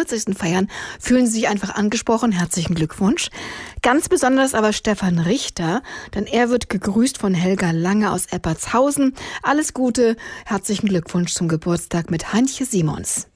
40. feiern, fühlen Sie sich einfach angesprochen. Herzlichen Glückwunsch. Ganz besonders aber Stefan Richter, denn er wird gegrüßt von Helga Lange aus Eppertshausen. Alles Gute, herzlichen Glückwunsch zum Geburtstag mit Heintje Simons.